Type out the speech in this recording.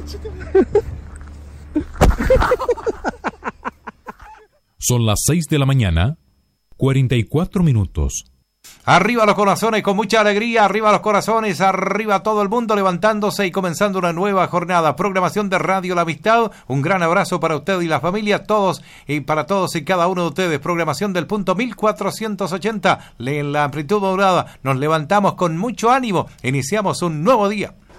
Son las 6 de la mañana, 44 minutos. Arriba los corazones, con mucha alegría, arriba los corazones, arriba todo el mundo levantándose y comenzando una nueva jornada. Programación de Radio La Amistad, un gran abrazo para usted y la familia, todos y para todos y cada uno de ustedes. Programación del punto 1480, en la amplitud dorada. Nos levantamos con mucho ánimo, iniciamos un nuevo día.